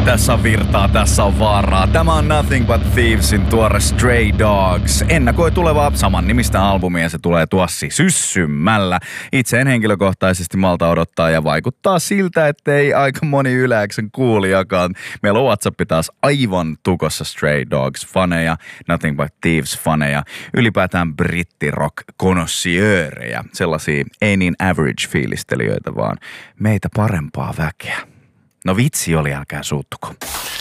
Tässä on virtaa, tässä on vaaraa. Tämä on Nothing But Thievesin tuore Stray Dogs. Ennakoi tulevaa saman nimistä albumia, se tulee tuossi syssymällä. Itse en henkilökohtaisesti malta odottaa ja vaikuttaa siltä, ettei aika moni Yleäksen kuulijakaan. Meillä on WhatsApp taas aivan tukossa Stray Dogs-faneja, Nothing But Thieves-faneja, ylipäätään brittirock-connoisseureja, sellaisia ei niin average-fiilistelijöitä, vaan meitä parempaa väkeä. No vitsi oli, älkää suuttuko.